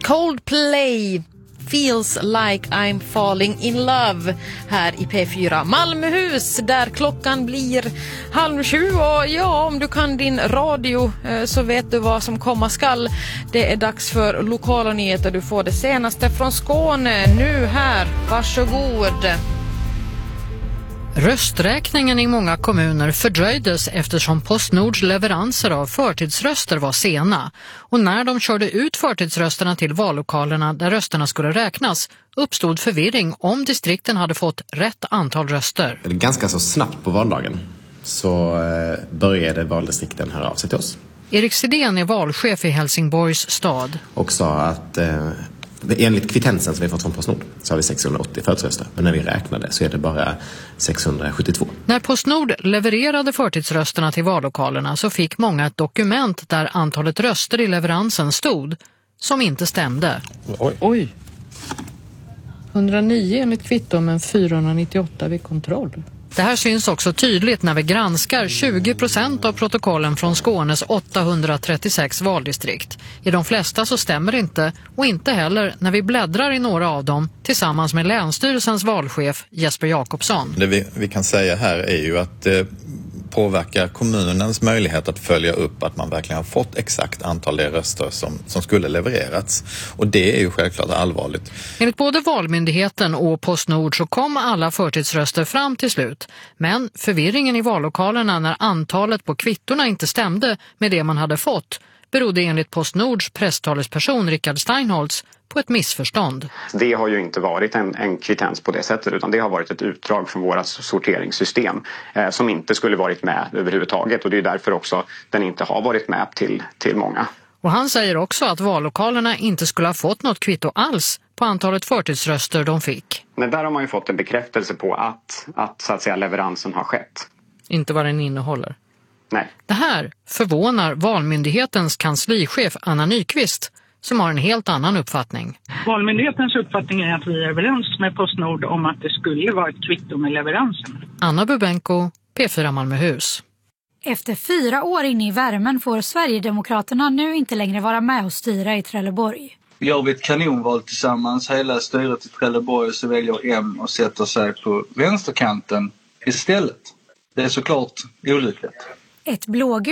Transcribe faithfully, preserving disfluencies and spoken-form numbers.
Coldplay, Feels like I'm falling in love här i P fyra Malmöhus, där klockan blir halv sju. Och ja, om du kan din radio så vet du vad som komma skall. Det är dags för lokala nyheter. Du får det senaste från Skåne nu här. Varsågod. Rösträkningen i många kommuner fördröjdes eftersom Postnords leveranser av förtidsröster var sena. Och när de körde ut förtidsrösterna till vallokalerna där rösterna skulle räknas uppstod förvirring om distrikten hade fått rätt antal röster. Ganska så snabbt på valdagen så började valdistrikten höra av sig till oss. Erik Sidén är valchef i Helsingborgs stad. Och sa att eh, enligt kvittensen som vi fått från Postnord så har vi sexhundraåttio förtidsröster. Men när vi räknade så är det bara sexhundrasjuttiotvå. När Postnord levererade förtidsrösterna till vallokalerna så fick många ett dokument där antalet röster i leveransen stod som inte stämde. Oj. Oj. hundranio enligt kvitto men fyrahundranittioåtta vid kontroll. Det här syns också tydligt när vi granskar tjugo procent av protokollen från Skånes åttahundratrettiosex valdistrikt. I de flesta så stämmer det inte, och inte heller när vi bläddrar i några av dem tillsammans med Länsstyrelsens valchef Jesper Jakobsson. Det vi, vi kan säga här är ju att det påverkar kommunens möjlighet att följa upp att man verkligen har fått exakt antal röster som, som skulle levererats. Och det är ju självklart allvarligt. Enligt både Valmyndigheten och Postnord så kom alla förtidsröster fram till slut. Men förvirringen i vallokalerna när antalet på kvittorna inte stämde med det man hade fått berodde enligt Postnords presstalesperson Rickard Steinholtz på ett missförstånd. Det har ju inte varit en, en kvittens på det sättet, utan det har varit ett utdrag från våra sorteringssystem eh, som inte skulle varit med överhuvudtaget, och det är därför också den inte har varit med till, till många. Och han säger också att vallokalerna inte skulle ha fått något kvitto alls på antalet förtidsröster de fick. Men där har man ju fått en bekräftelse på att, att, så att säga, leveransen har skett. Inte vad den innehåller. Nej. Det här förvånar Valmyndighetens kanslichef Anna Nyqvist, som har en helt annan uppfattning. Valmyndighetens uppfattning är att vi är överens med Postnord om att det skulle vara ett kvitto med leveransen. Anna Bubenko, P fyra Malmöhus. Efter fyra år inne i värmen får Sverigedemokraterna nu inte längre vara med och styra i Trelleborg. Gör vi ett kanonval tillsammans, hela styret i Trelleborg, så väljer M och sätter sig på vänsterkanten istället. Det är såklart olyckligt. Ett blågult